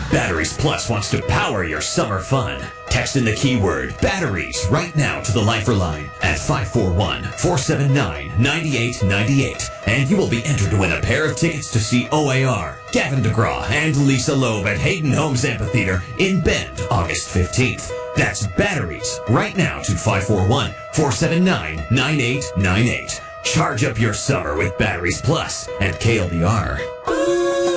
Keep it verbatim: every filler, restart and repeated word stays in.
Batteries Plus wants to power your summer fun. Text in the keyword batteries right now to the Lifer line at five four one, four seven nine, nine eight nine eight, and you will be entered to win a pair of tickets to see O A R, Gavin DeGraw, and Lisa Loeb at Hayden Homes Amphitheater in Bend, August fifteenth. That's batteries right now to five four one, four seven nine, nine eight nine eight. Charge up your summer with Batteries Plus at K L D R.